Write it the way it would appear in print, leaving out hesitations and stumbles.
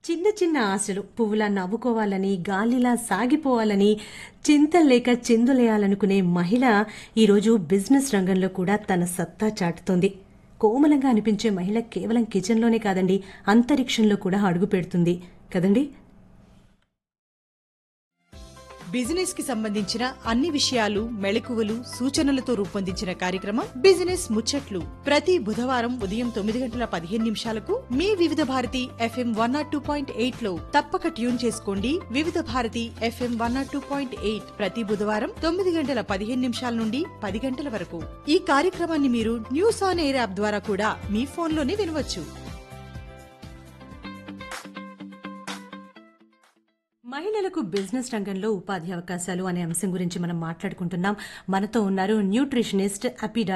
చిన్న చిన్న ఆశలు పువ్వులా నవ్వుకోవాలని గాలిలా సాగిపోవాలని చింతలేక చిందులేయాలనుకునే మహిళ ఈరోజు బిజినెస్ రంగంలో కూడా తన సత్తా చాటుతోంది. కోమలంగా అనిపించే మహిళ కేవలం కిచెన్లోనే కాదండి, అంతరిక్షంలో కూడా అడుగు పెడుతుంది కదండి. బిజినెస్ కి సంబంధించిన అన్ని విషయాలు, మెళకువలు, సూచనలతో రూపొందించిన కార్యక్రమం బిజినెస్ ముచ్చట్లు. ప్రతి బుధవారం ఉదయం 9:15 మీ వివిధ భారతి FM 102.8 లో తప్పక ట్యూన్ చేసుకోండి. వివిధ భారతి FM 102.8 ప్రతి బుధవారం 9:15 నుండి 10 గంటల వరకు. ఈ కార్యక్రమాన్ని మీరు న్యూస్ ఆన్ ఎయిర్ యాప్ ద్వారా కూడా మీ ఫోన్లోనే వినవచ్చు. మహిళలకు బిజినెస్ రంగంలో ఉపాధి అవకాశాలు అనే అంశం గురించి మనం మాట్లాడుకుంటున్నాం. మనతో ఉన్నారు న్యూట్రిషనిస్ట్ అపిడా